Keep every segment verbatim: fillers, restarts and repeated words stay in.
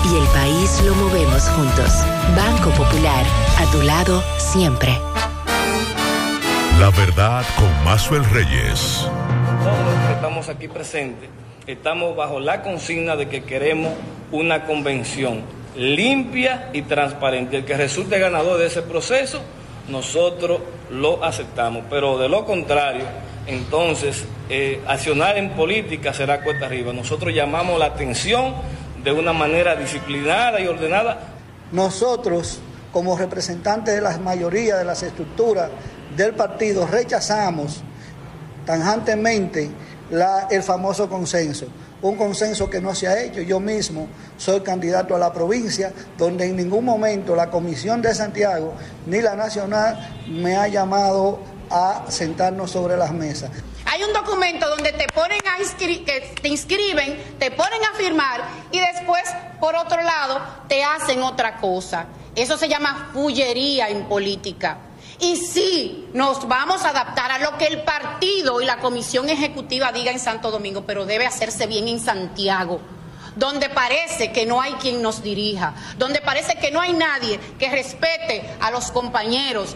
y el país lo movemos juntos. Banco Popular, a tu lado siempre. La verdad con Maxwell Reyes. Todos los que estamos aquí presentes estamos bajo la consigna de que queremos una convención limpia y transparente. El que resulte ganador de ese proceso, nosotros lo aceptamos, pero de lo contrario, entonces eh, accionar en política será cuesta arriba. Nosotros llamamos la atención de una manera disciplinada y ordenada. Nosotros, como representantes de la mayoría de las estructuras del partido, rechazamos tajantemente la, el famoso consenso. Un consenso que no se ha hecho. Yo mismo soy candidato a la provincia, donde en ningún momento la Comisión de Santiago ni la Nacional me ha llamado a sentarnos sobre las mesas. Hay un documento donde te ponen a inscri- que te inscriben, te ponen a firmar y después, por otro lado, te hacen otra cosa. Eso se llama fullería en política. Y sí, nos vamos a adaptar a lo que el partido y la comisión ejecutiva diga en Santo Domingo, pero debe hacerse bien en Santiago, donde parece que no hay quien nos dirija, donde parece que no hay nadie que respete a los compañeros.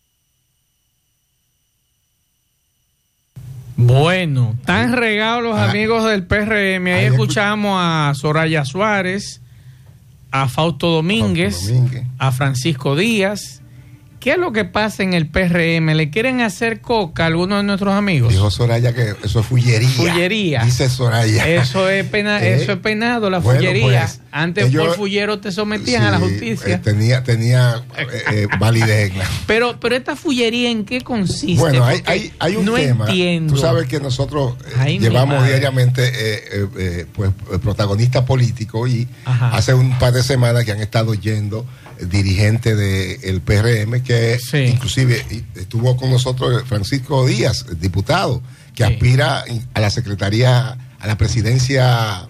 Bueno, tan regados los ah, amigos del P R M. Ahí escuchamos a Soraya Suárez, a Fausto Domínguez, Fausto Domínguez, a Francisco Díaz. ¿Qué es lo que pasa en el P R M? ¿Le quieren hacer coca a algunos de nuestros amigos? Dijo Soraya que eso es fullería. Fullería. Dice Soraya. Eso es, pena, eh, eso es penado, la bueno, fullería. Pues, Antes ellos, por fullero te sometían sí, a la justicia. Eh, tenía tenía eh, eh, validez. pero, pero esta fullería, ¿en qué consiste? Bueno, hay, hay, hay un no tema. Entiendo. Tú sabes que nosotros eh, llevamos diariamente eh, eh, eh, pues, protagonistas políticos y Ajá. hace un par de semanas que han estado yendo dirigente del P R M, que sí. inclusive estuvo con nosotros Francisco Díaz, diputado, que sí. aspira a la secretaría, a la presidencia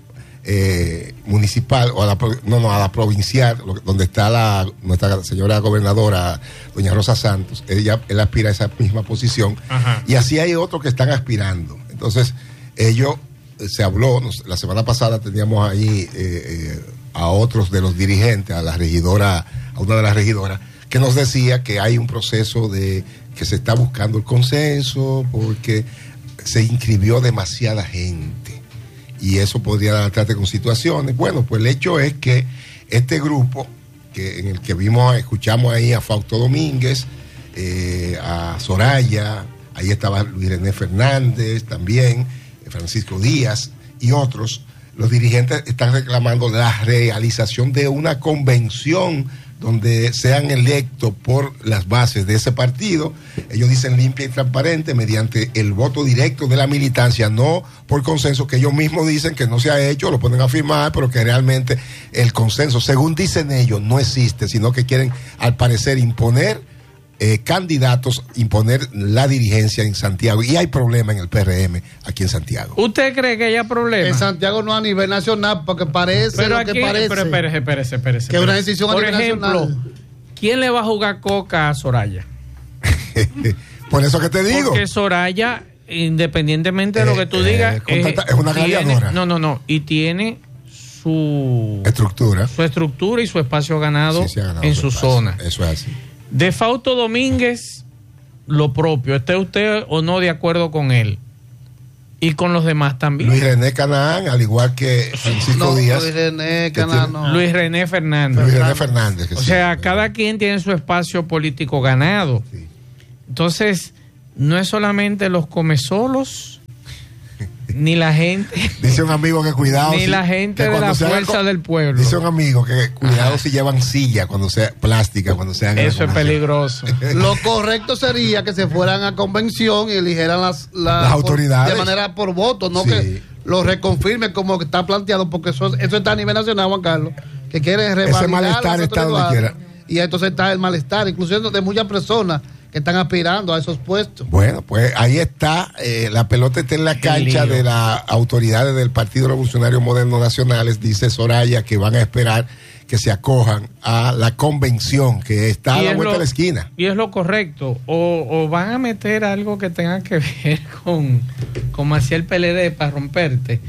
eh, municipal, o a la, no, no, a la provincial, donde está la nuestra señora gobernadora, doña Rosa Santos. Ella, él aspira a esa misma posición. Ajá. Y así hay otros que están aspirando. Entonces, ellos, se habló, nos, la semana pasada teníamos ahí... Eh, eh, a otros de los dirigentes, a la regidora, a una de las regidoras, que nos decía que hay un proceso de que se está buscando el consenso porque se inscribió demasiada gente y eso podría adaptarse con situaciones. Bueno, pues el hecho es que este grupo, que en el que vimos, escuchamos ahí a Fausto Domínguez, eh, a Soraya, ahí estaba Luis René Fernández también, Francisco Díaz y otros. Los dirigentes están reclamando la realización de una convención donde sean electos por las bases de ese partido. Ellos dicen limpia y transparente mediante el voto directo de la militancia, no por consenso, que ellos mismos dicen que no se ha hecho, lo ponen a firmar, pero que realmente el consenso, según dicen ellos, no existe, sino que quieren al parecer imponer Eh, candidatos, imponer la dirigencia en Santiago, y hay problema en el P R M aquí en Santiago. ¿Usted cree que haya problema? En Santiago no a nivel nacional, porque parece pero lo aquí, que parece. Pero espérese, espérese, espérese. Que es una decisión Por a nivel ejemplo, nacional. ¿Quién le va a jugar coca a Soraya? Por eso que te digo. Porque Soraya, independientemente de lo que tú eh, digas, eh, es una gladiadora. No, no, no. Y tiene su estructura. Su estructura y su espacio ganado, sí, ganado en su, su zona. Eso es así. De Fausto Domínguez, lo propio. ¿Esté usted o no de acuerdo con él? Y con los demás también. Luis René Canaán, al igual que Francisco no, Díaz. Luis René Canaán, no. Luis René Fernández. Luis René Fernández. O sea, sí, cada quien tiene su espacio político ganado. Sí. Entonces, no es solamente los comesolos, ni la gente. Dice un amigo que cuidado. Ni si, la gente de la fuerza del pueblo. Dice un amigo que cuidado Ajá. si llevan silla cuando sea plástica, cuando sean. Eso es peligroso. Lo correcto sería que se fueran a convención y eligieran las, las, las autoridades. Por, de manera por voto, no sí. que lo reconfirmen como que está planteado, porque eso, eso está a nivel nacional, Juan Carlos, que quieren revalidar. Ese malestar está donde quiera. Y entonces está el malestar, incluso de muchas personas que están aspirando a esos puestos. Bueno, pues ahí está, eh, la pelota está en la cancha de las autoridades del Partido Revolucionario Moderno Nacionales, dice Soraya, que van a esperar que se acojan a la convención que está a la vuelta lo, de la esquina. Y es lo correcto, o, o van a meter algo que tenga que ver con, con hacia el P L D para romperte,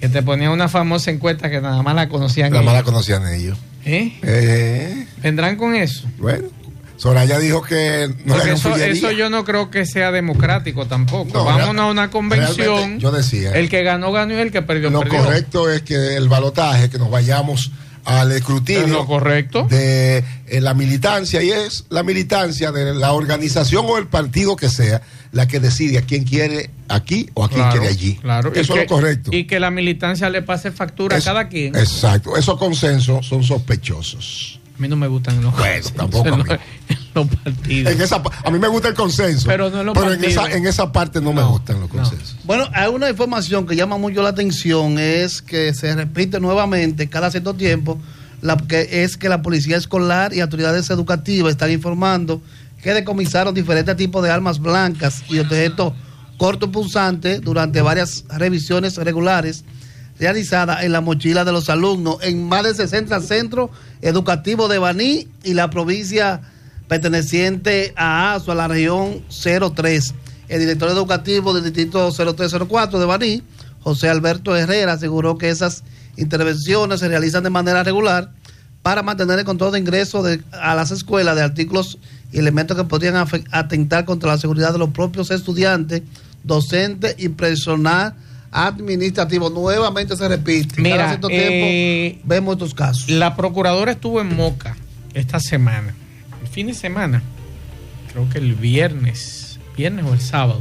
Que te ponía una famosa encuesta que nada más la conocían nada ellos. Nada más la conocían ellos. ¿Eh? Eh. ¿Vendrán con eso? Bueno, Soraya dijo que no le eso, eso yo no creo que sea democrático tampoco. No, Vámonos a una convención. Yo decía. El que ganó, ganó y el que perdió, lo perdió. Lo correcto es que el balotaje, que nos vayamos al escrutinio. ¿Es lo correcto? De eh, la militancia, y es la militancia de la organización o el partido que sea la que decide a quién quiere aquí o a quién claro, quiere allí. Claro. Eso que, es lo correcto. Y que la militancia le pase factura es, a cada quien. Exacto. Esos consensos son sospechosos. A mí no me gustan los, bueno, tampoco a mí. los partidos. En esa, a mí me gusta el consenso, pero, no los pero en, esa, en esa parte no, no me gustan los consensos. No. Bueno, hay una información que llama mucho la atención, es que se repite nuevamente cada cierto tiempo, la, que es que la policía escolar y autoridades educativas están informando que decomisaron diferentes tipos de armas blancas y objetos cortopunzantes durante varias revisiones regulares realizadas en la mochila de los alumnos en más de sesenta centros educativos de Baní y la provincia perteneciente a ASO, a la región cero tres. El director educativo del distrito cero tres cero cuatro de Baní, José Alberto Herrera, aseguró que esas intervenciones se realizan de manera regular para mantener el control de ingreso de, a las escuelas de artículos y elementos que podrían atentar contra la seguridad de los propios estudiantes, docentes y personal administrativo. Nuevamente se repite. Mira, cada cierto eh, tiempo vemos estos casos. La procuradora estuvo en Moca esta semana, el fin de semana, creo que el viernes, viernes o el sábado.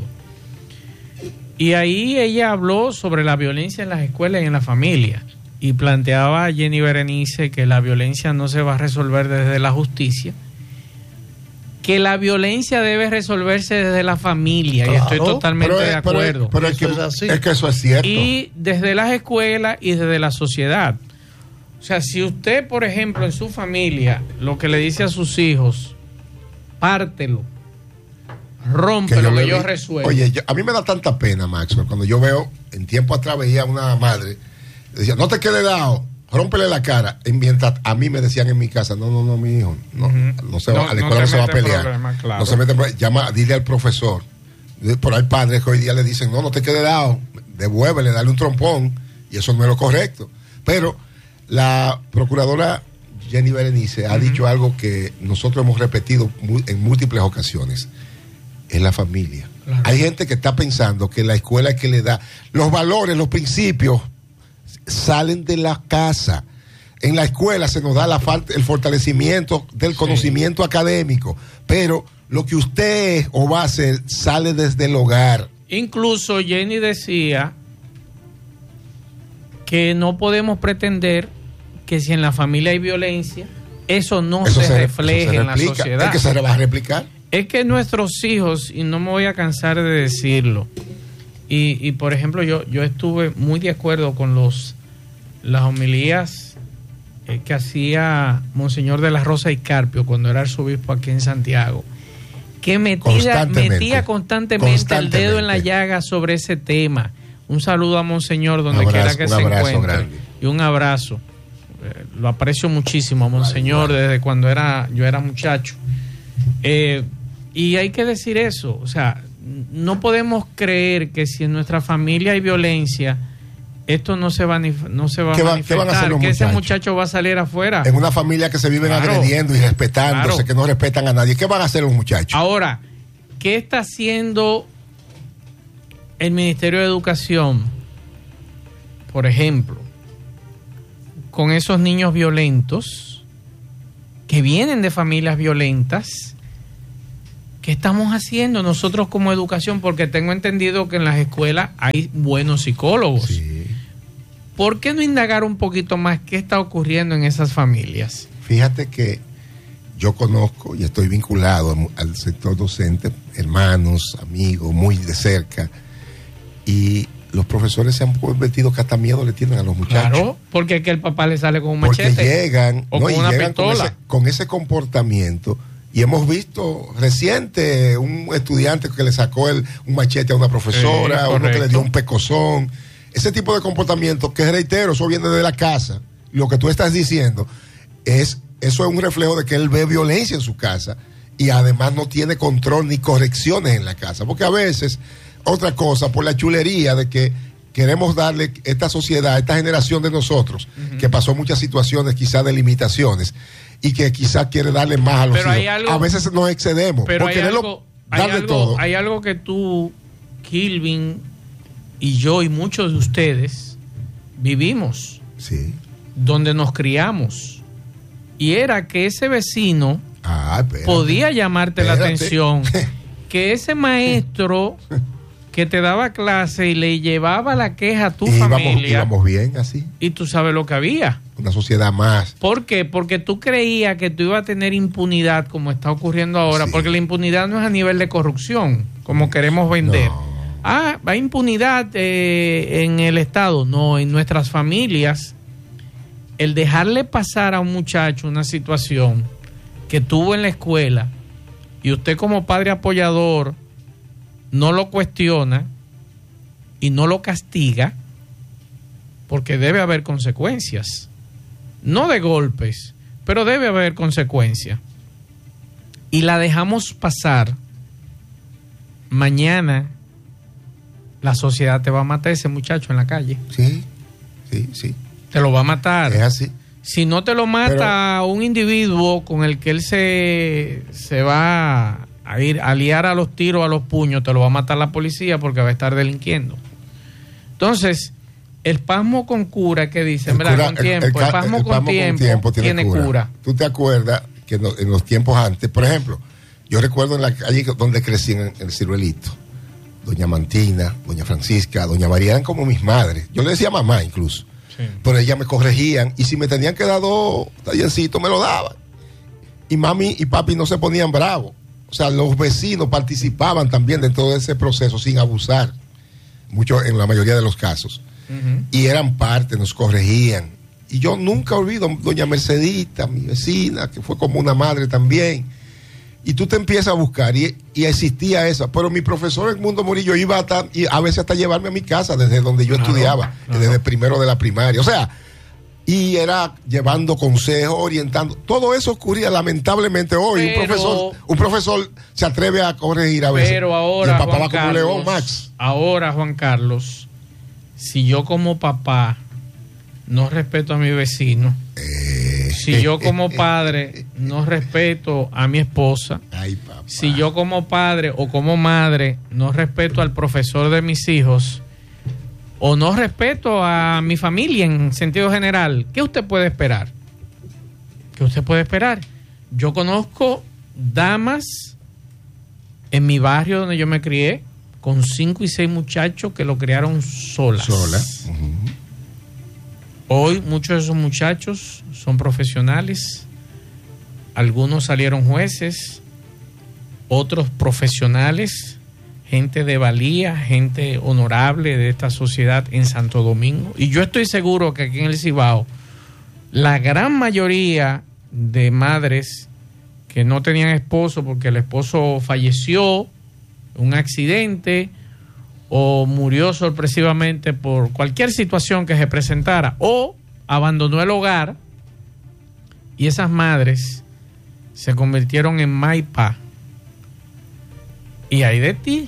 Y ahí ella habló sobre la violencia en las escuelas y en la familia. Y planteaba a Jenny Berenice que la violencia no se va a resolver desde la justicia, que la violencia debe resolverse desde la familia, claro, y estoy totalmente pero, de acuerdo. Pero, pero es, que, es, así. es que eso es cierto. Y desde las escuelas y desde la sociedad. O sea, si usted, por ejemplo, en su familia, lo que le dice a sus hijos, pártelo, rómpelo, que yo, que yo resuelvo. Oye, yo, a mí me da tanta pena, Maxwell, cuando yo veo, en tiempo atrás veía a una madre, decía, no te quede dado, rómpele la cara. Y mientras a mí me decían en mi casa, no, no, no, mi hijo, no, uh-huh. no se va, no, a la escuela no, no se va a pelear. Problema, claro. No se mete, llama, dile al profesor. Por ahí padres que hoy día le dicen, no, no te quede dado, devuélvele, dale un trompón, y eso no es lo correcto. Pero la procuradora Jenny Berenice uh-huh. ha dicho algo que nosotros hemos repetido en múltiples ocasiones. Es la familia. Claro. Hay gente que está pensando que la escuela es que le da los valores, los principios salen de la casa. En la escuela se nos da la falta, el fortalecimiento del conocimiento sí. académico, pero lo que usted es o va a hacer sale desde el hogar. Incluso Jenny decía que no podemos pretender que si en la familia hay violencia, eso no eso se, se refleje eso se en la sociedad. Es que se le va a replicar. Es que nuestros hijos, y no me voy a cansar de decirlo, y, y por ejemplo yo, yo estuve muy de acuerdo con los las homilías eh, que hacía Monseñor de la Rosa y Carpio cuando era arzobispo aquí en Santiago, que metía constantemente, metía constantemente, constantemente el dedo en la llaga sobre ese tema. Un saludo a Monseñor donde abrazo, quiera que se encuentre grande. Y un abrazo. Eh, lo aprecio muchísimo a Monseñor vale, vale. desde cuando era yo era muchacho. Eh, y hay que decir eso, o sea, no podemos creer que si en nuestra familia hay violencia, esto no se va, no se va a manifestar, van a que muchachos? Ese muchacho va a salir afuera. En una familia que se viven claro, agrediendo y respetándose, claro. que no respetan a nadie, ¿qué van a hacer los muchachos? Ahora, ¿qué está haciendo el Ministerio de Educación, por ejemplo, con esos niños violentos que vienen de familias violentas? ¿Qué estamos haciendo nosotros como educación? Porque tengo entendido que en las escuelas hay buenos psicólogos. Sí. ¿Por qué no indagar un poquito más qué está ocurriendo en esas familias? Fíjate que yo conozco y estoy vinculado al sector docente, hermanos, amigos, muy de cerca, y los profesores se han convertido que hasta miedo le tienen a los muchachos. Claro, porque es que el papá le sale con un machete. Porque llegan, o no, con y una llegan pistola. Con ese, con ese comportamiento. Y hemos visto reciente un estudiante que le sacó el, un machete a una profesora, sí, uno que le dio un pecozón. Ese tipo de comportamiento, que reitero, eso viene de la casa. Lo que tú estás diciendo, es eso es un reflejo de que él ve violencia en su casa y además no tiene control ni correcciones en la casa. Porque a veces, otra cosa, por la chulería de que queremos darle esta sociedad, esta generación de nosotros, uh-huh. que pasó muchas situaciones quizás de limitaciones y que quizás quiere darle más a los pero hijos. Algo, a veces nos excedemos. Pero por hay algo, hay, algo, todo. hay algo que tú, Kilvin, y yo y muchos de ustedes vivimos. Sí. Donde nos criamos. Y era que ese vecino ah, podía llamarte espérate. la atención. Que ese maestro que te daba clase y le llevaba la queja a tu y familia. Íbamos, íbamos bien así. Y tú sabes lo que había. Una sociedad más. ¿Por qué? Porque tú creías que tú ibas a tener impunidad como está ocurriendo ahora, sí. porque la impunidad no es a nivel de corrupción, como queremos vender. No. Ah, hay impunidad eh, en el Estado. No, en nuestras familias, el dejarle pasar a un muchacho una situación que tuvo en la escuela y usted como padre apoyador no lo cuestiona y no lo castiga, porque debe haber consecuencias. No de golpes, pero debe haber consecuencias. Y la dejamos pasar. Mañana la sociedad te va a matar ese muchacho en la calle. Sí, sí, sí. Te lo va a matar. Es así. Si no te lo mata pero, un individuo con el que él se, se va a ir a liar a los tiros, a los puños, te lo va a matar la policía porque va a estar delinquiendo. Entonces, el pasmo con cura que dicen, ¿verdad? Cura, con tiempo. El, el, el, pasmo, el pasmo con, tiempo con tiempo tiene, tiene cura. cura. ¿Tú te acuerdas que en, en los tiempos antes, por ejemplo, yo recuerdo en la calle donde crecí, en el Ciruelito, doña Mantina, doña Francisca, doña María, eran como mis madres. Yo le decía mamá incluso. Sí. Pero ellas me corregían y si me tenían que dar dos tallercitos me lo daban. Y mami y papi no se ponían bravos. O sea, los vecinos participaban también de todo ese proceso sin abusar, mucho en la mayoría de los casos. Uh-huh. Y eran parte, nos corregían. Y yo nunca olvido doña Mercedita, mi vecina, que fue como una madre también. Y tú te empiezas a buscar y, y existía eso. Pero mi profesor Edmundo Murillo iba hasta, y a veces hasta llevarme a mi casa desde donde yo claro, estudiaba, claro. desde primero de la primaria. O sea, y era llevando consejos, orientando. Todo eso ocurría lamentablemente hoy. Pero, un profesor un profesor se atreve a corregir a veces. Pero ahora, y el papá Juan va como Carlos, León, Max. Ahora, Juan Carlos, si yo como papá no respeto a mi vecino, eh, si yo como padre no respeto a mi esposa, ay, papá. Si yo como padre o como madre no respeto al profesor de mis hijos, o no respeto a mi familia en sentido general, ¿qué usted puede esperar? ¿Qué usted puede esperar? Yo conozco damas en mi barrio donde yo me crié, con cinco y seis muchachos que lo criaron solas. Solas. Uh-huh. Hoy muchos de esos muchachos son profesionales, algunos salieron jueces, otros profesionales, gente de valía, gente honorable de esta sociedad en Santo Domingo. Y yo estoy seguro que aquí en el Cibao, la gran mayoría de madres que no tenían esposo porque el esposo falleció, un accidente, o murió sorpresivamente por cualquier situación que se presentara, o abandonó el hogar, y esas madres se convirtieron en Maipa. Y hay de ti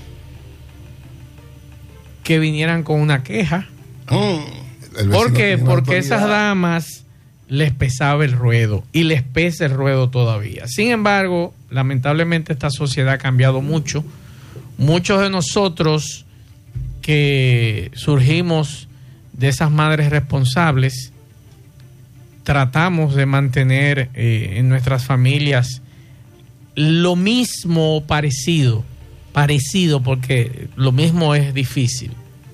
que vinieran con una queja. Mm, ¿Por qué? Porque esas damas les pesaba el ruedo y les pesa el ruedo todavía. Sin embargo, lamentablemente esta sociedad ha cambiado mucho. Muchos de nosotros que surgimos de esas madres responsables tratamos de mantener eh, en nuestras familias lo mismo o parecido. Parecido, porque lo mismo es difícil.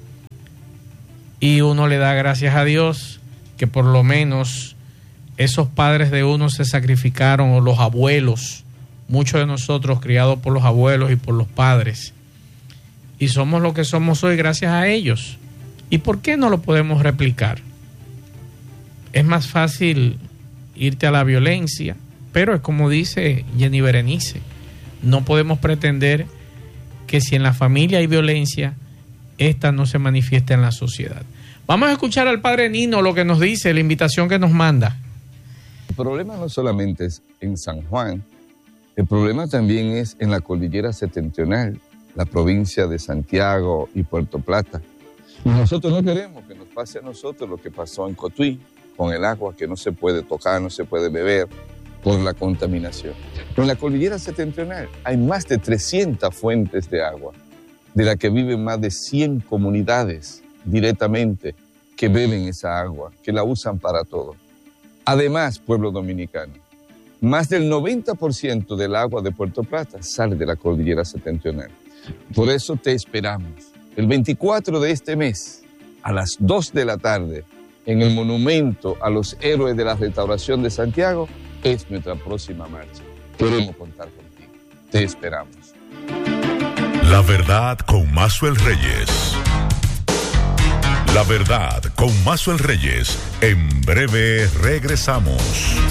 Y uno le da gracias a Dios que por lo menos esos padres de uno se sacrificaron, o los abuelos, muchos de nosotros criados por los abuelos y por los padres. Y somos lo que somos hoy gracias a ellos. ¿Y por qué no lo podemos replicar? Es más fácil irte a la violencia, pero es como dice Jenny Berenice, no podemos pretender que si en la familia hay violencia, esta no se manifiesta en la sociedad. Vamos a escuchar al padre Nino lo que nos dice, la invitación que nos manda. El problema no solamente es en San Juan, el problema también es en la cordillera septentrional, la provincia de Santiago y Puerto Plata. Y nosotros no queremos que nos pase a nosotros lo que pasó en Cotuí, con el agua que no se puede tocar, no se puede beber por la contaminación. Pero en la cordillera septentrional hay más de trescientas fuentes de agua, de las que viven más de cien comunidades directamente que beben esa agua, que la usan para todo. Además, pueblo dominicano, más del noventa por ciento del agua de Puerto Plata sale de la cordillera septentrional. Por eso te esperamos el veinticuatro de este mes, a las dos de la tarde, en el Monumento a los Héroes de la Restauración de Santiago, es nuestra próxima marcha. Queremos contar contigo. Te esperamos. La verdad con Maxwell Reyes. La verdad con Maxwell Reyes. En breve regresamos.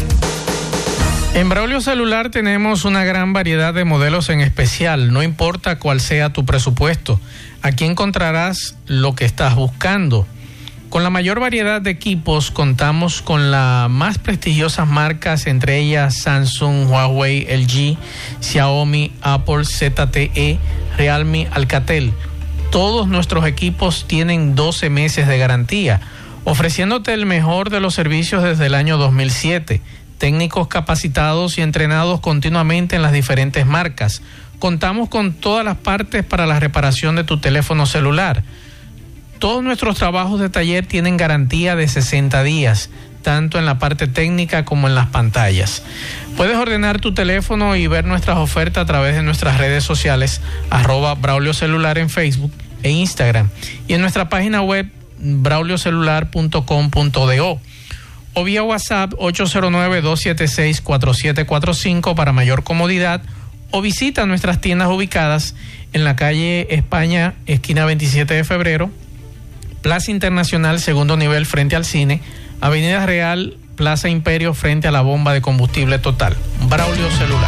En Braulio Celular tenemos una gran variedad de modelos en especial, no importa cuál sea tu presupuesto. Aquí encontrarás lo que estás buscando. Con la mayor variedad de equipos contamos con las más prestigiosas marcas, entre ellas Samsung, Huawei, L G, Xiaomi, Apple, Z T E, Realme, Alcatel. Todos nuestros equipos tienen doce meses de garantía, ofreciéndote el mejor de los servicios desde el año dos mil siete. Técnicos capacitados y entrenados continuamente en las diferentes marcas. Contamos con todas las partes para la reparación de tu teléfono celular. Todos nuestros trabajos de taller tienen garantía de sesenta días, tanto en la parte técnica como en las pantallas. Puedes ordenar tu teléfono y ver nuestras ofertas a través de nuestras redes sociales, arroba Braulio Celular en Facebook e Instagram, y en nuestra página web braulio celular punto com punto do, o vía WhatsApp ocho cero nueve, dos siete seis, cuatro siete cuatro cinco para mayor comodidad, o visita nuestras tiendas ubicadas en la calle España, esquina veintisiete de febrero, Plaza Internacional, segundo nivel frente al cine, Avenida Real, Plaza Imperio frente a la bomba de combustible Total. Braulio Celular.